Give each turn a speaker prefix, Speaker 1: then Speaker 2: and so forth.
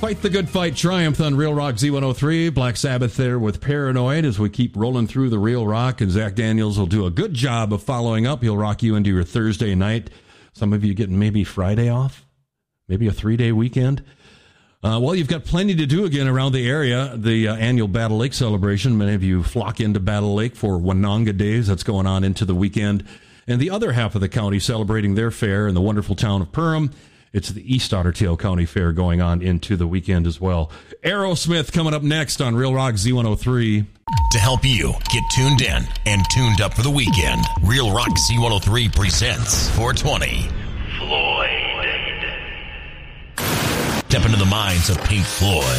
Speaker 1: Fight the Good Fight triumph on Real Rock Z103. Black Sabbath there with Paranoid as we keep rolling through the Real Rock, and Zach Daniels will do a good job of following up. He'll rock you into your Thursday night. Some of you getting maybe Friday off, maybe a 3-day weekend. Well, you've got plenty to do again around the area. The annual Battle Lake celebration. Many of you flock into Battle Lake for Wananga Days. That's going on into the weekend. And the other half of the county celebrating their fair in the wonderful town of Perham. It's the East Otter Tail County Fair going on into the weekend as well. Aerosmith coming up next on Real Rock Z103.
Speaker 2: To help you get tuned in and tuned up for the weekend, Real Rock Z103 presents 420. Floyd. Step into the minds of Pink Floyd.